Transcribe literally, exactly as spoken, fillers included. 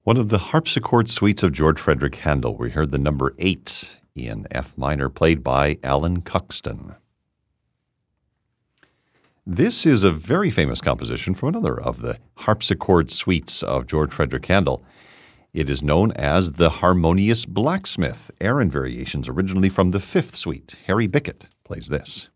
One of the harpsichord suites of George Frederick Handel. We heard the number eight in F minor, played by Alan Cuxton. This is a very famous composition from another of the harpsichord suites of George Frederick Handel. It is known as the Harmonious Blacksmith, air and variations, originally from the fifth suite. Harry Bickett plays this.